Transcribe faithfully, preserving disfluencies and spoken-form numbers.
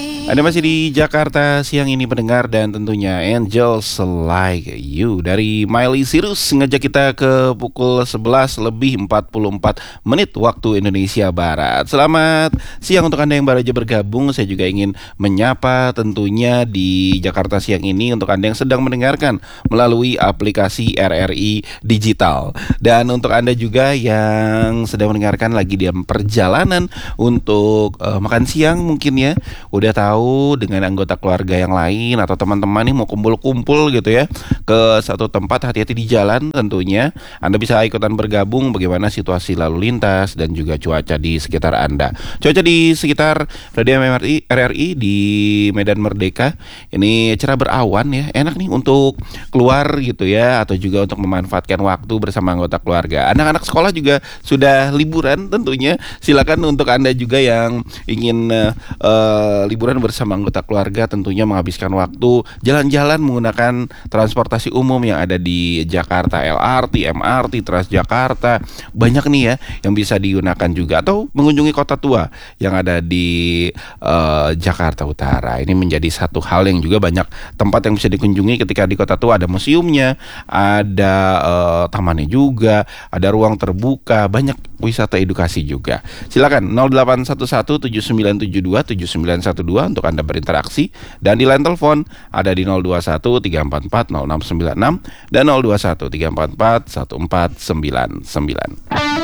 Anda masih di Jakarta siang ini pendengar, dan tentunya Angels Like You dari Miley Cyrus ngajak kita ke pukul sebelas lebih empat puluh empat menit waktu Indonesia Barat. Selamat siang untuk Anda yang baru aja bergabung. Saya juga ingin menyapa tentunya di Jakarta siang ini untuk Anda yang sedang mendengarkan melalui aplikasi R R I Digital. Dan untuk Anda juga yang sedang mendengarkan lagi di perjalanan untuk uh, makan siang mungkin ya, udah tahu dengan anggota keluarga yang lain atau teman-teman nih mau kumpul-kumpul gitu ya ke satu tempat, hati-hati di jalan tentunya. Anda bisa ikutan bergabung bagaimana situasi lalu lintas dan juga cuaca di sekitar Anda. Cuaca di sekitar Radio M R I, R R I di Medan Merdeka ini cerah berawan ya, enak nih untuk keluar gitu ya, atau juga untuk memanfaatkan waktu bersama anggota keluarga. Anak-anak sekolah juga sudah liburan tentunya. Silakan untuk Anda juga yang ingin uh, uh, liburan bersama anggota keluarga, tentunya menghabiskan waktu jalan-jalan menggunakan transportasi umum yang ada di Jakarta, L R T, M R T, Transjakarta, banyak nih ya yang bisa digunakan juga, atau mengunjungi kota tua yang ada di uh, Jakarta Utara. Ini menjadi satu hal yang juga banyak tempat yang bisa dikunjungi ketika di kota tua. Ada museumnya, ada uh, tamannya juga, ada ruang terbuka, banyak wisata edukasi juga. Silakan nol delapan satu satu tujuh sembilan tujuh dua tujuh sembilan satu dua untuk Anda berinteraksi, dan di line telepon ada di nol dua satu tiga empat empat nol enam sembilan enam dan nol dua satu tiga empat empat satu empat sembilan sembilan.